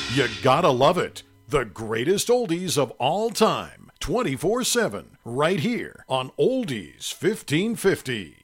You gotta love it. The greatest oldies of all time, 24/7, right here on Oldies 1550.